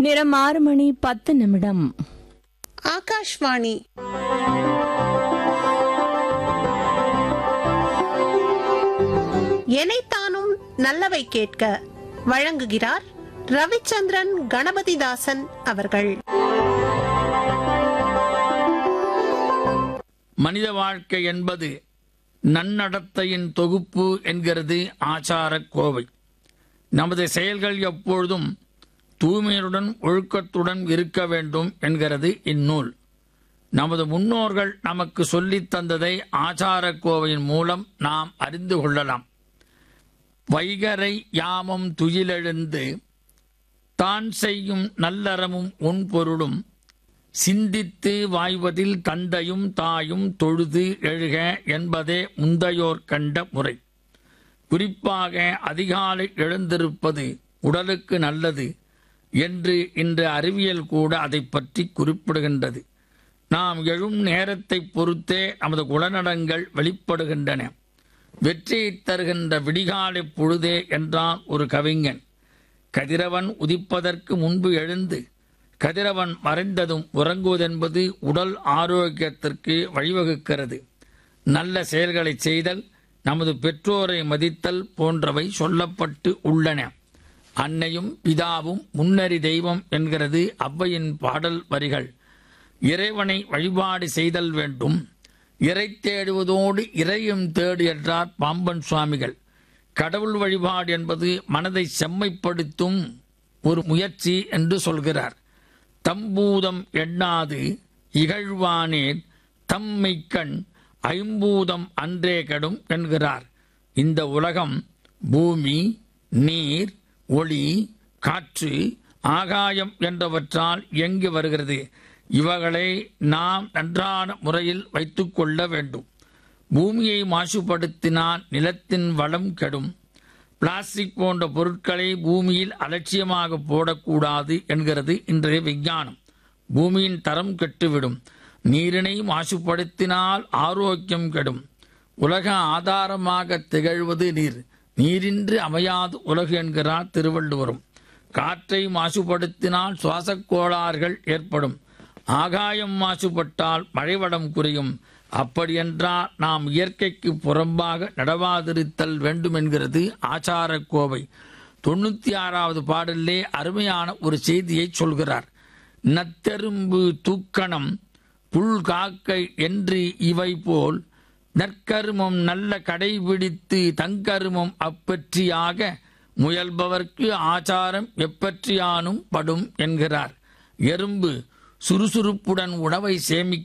நேரம் 6:10. ஆகாஷ்வாணி. எனைத்தானும் நல்லவை கேட்க வழங்குகிறார் ரவிச்சந்திரன் கணபதிதாசன் அவர்கள். மனித வாழ்க்கை என்பது நன்னடத்தையின் தொகுப்பு என்கிறது ஆச்சாரக் கோவை. நமது செயல்கள் எப்பொழுதும் தூய்மையுடன் ஒழுக்கத்துடன் இருக்க வேண்டும் என்கிறது இந்நூல். நமது முன்னோர்கள் நமக்கு சொல்லித் தந்ததை ஆச்சாரக் கோவையின் மூலம் நாம் அறிந்து கொள்ளலாம். வைகரை யாமம் துயிலெழுந்து தான் செய்யும் நல்லறமும் உன் பொருளும் சிந்தித்து வாய்வதில் தந்தையும் தாயும் தொழுது எழுக என்பதே முந்தையோர் கண்ட முறை. குறிப்பாக அதிகாலை எழுந்திருப்பது உடலுக்கு நல்லது என்று இன்று அறிவியல் கூட அதை பற்றி குறிப்பிடுகின்றது. நாம் எழும் நேரத்தை பொறுத்தே நமது குணநலங்கள் வெளிப்படுகின்றன. வெற்றியை தருகின்ற விடிகாலை பொழுதே என்றான் ஒரு கவிஞன். கதிரவன் உதிப்பதற்கு முன்பு எழுந்து கதிரவன் மறைந்ததும் உறங்குவதென்பது உடல் ஆரோக்கியத்திற்கு வழிவகுக்கிறது. நல்ல செயல்களை செய்தல், நமது பெற்றோரை மதித்தல் போன்றவை சொல்லப்பட்டு உள்ளன. அன்னையும் பிதாவும் முன்னறி தெய்வம் என்கிறது ஔவையின் பாடல் வரிகள். இறைவனை வழிபாடு செய்தல் வேண்டும். இறை தேடுவதோடு இறையும் தேடு என்றார் பாம்பன் சுவாமிகள். கடவுள் வழிபாடு என்பது மனதை செம்மைப்படுத்தும் ஒரு முயற்சி என்று சொல்கிறார். தம்பூதம் எண்ணாது இகழ்வானேன் தம்மைக்கண் ஐம்பூதம் அன்றே கெடும் என்கிறார். இந்த உலகம் பூமி, நீர், ஒளி, காற்று, ஆகாயம் என்றவற்றால் இயங்கி வருகிறது. இவைகளை நாம் நன்றான முறையில் வைத்துக் கொள்ள வேண்டும். பூமியை மாசுபடுத்தினால் நிலத்தின் வளம் கெடும். பிளாஸ்டிக் போன்ற பொருட்களை பூமியில் அலட்சியமாக போடக்கூடாது என்கிறது இன்றைய விஞ்ஞானம். பூமியின் தரம் கெட்டுவிடும். நீரினை மாசுபடுத்தினால் ஆரோக்கியம் கெடும். உலக ஆதாரமாக திகழ்வது நீர். நீரின்றி அமையாது உலகு என்கிறார் திருவள்ளுவரும். காற்றை மாசுபடுத்தினால் சுவாசக் கோளாறுகள் ஏற்படும். ஆகாயம் மாசுபட்டால் மழைவளம் குறையும். அப்படியென்றால் நாம் இயற்கைக்கு புறம்பாக நடவாதிருத்தல் வேண்டும் என்கிறது ஆச்சாரக் கோவை. 96வது பாடலிலே அருமையான ஒரு செய்தியை சொல்கிறார். நத்தெரும்பு தூக்கணம் புல் காக்கை என்று இவை போல் நற்கருமம் நல்ல கடைபிடித்து தங்கருமம் அப்பற்றியாக முயல்பவர்க்கு ஆச்சாரம் எப்பற்றியானும் படும் என்கிறார். எறும்பு சுறுசுறுப்புடன் உணவை சேமிக்க